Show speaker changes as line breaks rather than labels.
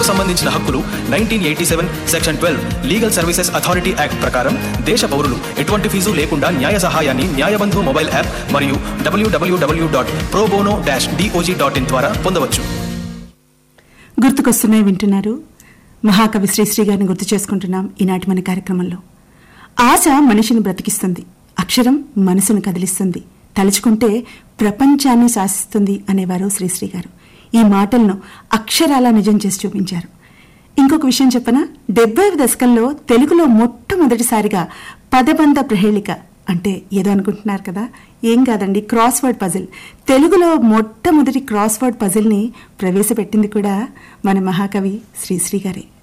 సంబంధించిన హక్కులు 1987 section 12 legal services authority act ప్రకారం దేశ పౌరులు ఎటువంటి ఫీజు లేకుండా న్యాయ సహాయాన్ని న్యాయబంధు మొబైల్ యాప్ మరియు www.probono-dog.in ద్వారా పొందవచ్చు.
గుర్తుకొస్తున్నాయి వింటున్నారు. మహాకవి శ్రీశ్రీ గారిని గుర్తు చేసుకుంటున్నాం ఈనాటి మన కార్యక్రమంలో. ఆశ మనిషిని బ్రతికిస్తుంది, అక్షరం మనసును కదిలిస్తుంది, తలుచుకుంటే ప్రపంచాన్ని శాసిస్తుంది అనేవారు శ్రీశ్రీ గారు. ఈ మాటలను అక్షరాలా నిజం చేసి చూపించారు. ఇంకొక విషయం చెప్పనా, 70వ దశకంలో తెలుగులో మొట్టమొదటిసారిగా పదబంధ ప్రహేళిక అంటే ఏదో అనుకుంటున్నారు కదా, ఏం కాదండి, క్రాస్ వర్డ్ పజిల్. తెలుగులో మొట్టమొదటి క్రాస్ వర్డ్ పజిల్ని ప్రవేశపెట్టింది కూడా మన మహాకవి శ్రీశ్రీ గారే.